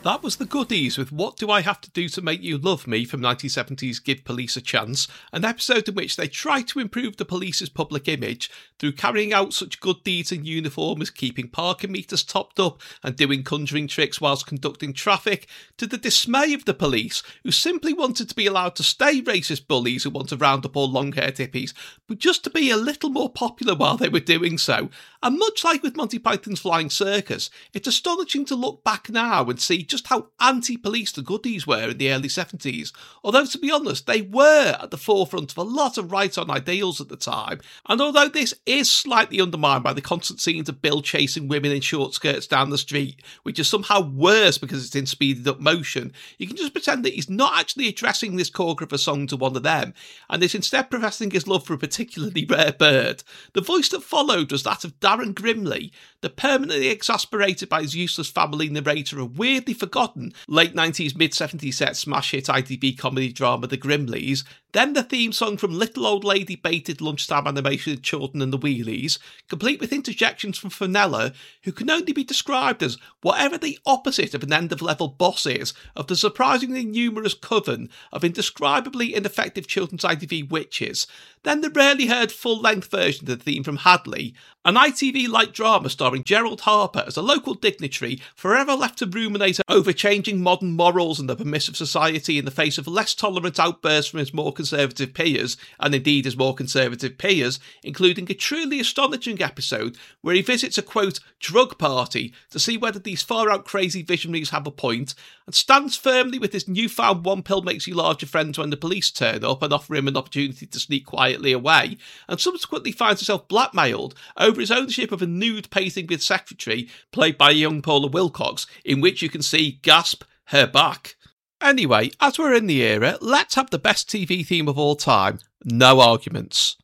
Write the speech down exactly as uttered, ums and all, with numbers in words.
That was The Goodies with What Do I Have to Do to Make You Love Me from nineteen seventies Give Police a Chance, an episode in which they try to improve the police's public image through carrying out such good deeds in uniform as keeping parking meters topped up and doing conjuring tricks whilst conducting traffic, to the dismay of the police, who simply wanted to be allowed to stay racist bullies who want to round up all long-haired hippies, but just to be a little more popular while they were doing so. And much like with Monty Python's Flying Circus, it's astonishing to look back now and see just how anti-police the Goodies were in the early seventies, although to be honest they were at the forefront of a lot of right-on ideals at the time, and although this is slightly undermined by the constant scenes of Bill chasing women in short skirts down the street, which is somehow worse because it's in speeded up motion, you can just pretend that he's not actually addressing this choreographer song to one of them, and is instead professing his love for a particularly rare bird. The voice that followed was that of Darren Grimley, the permanently exasperated by his useless family narrator of weirdly forgotten late nineties, mid-seventies set smash hit I T V comedy drama The Grimleys, then the theme song from Little Old Lady Baited Lunchtime Animation of Chilton and the Wheelies, complete with interjections from Fenella, who can only be described as whatever the opposite of an end-of-level boss is of the surprisingly numerous coven of indescribably ineffective children's I T V witches, then the rarely heard full-length version of the theme from Hadley, an I T V-like drama starring Gerald Harper as a local dignitary forever left to ruminate over changing modern morals and the permissive society in the face of less tolerant outbursts from his more conservative peers, and indeed his more conservative peers, including a truly astonishing episode where he visits a, quote, drug party to see whether these far-out crazy visionaries have a point, and stands firmly with his newfound one-pill-makes-you-larger friends when the police turn up and offer him an opportunity to sneak quietly away, and subsequently finds himself blackmailed over his ownership of a nude painting with secretary, played by young Paula Wilcox, in which you can see, gasp, her back. Anyway, as we're in the era, let's have the best T V theme of all time. No arguments.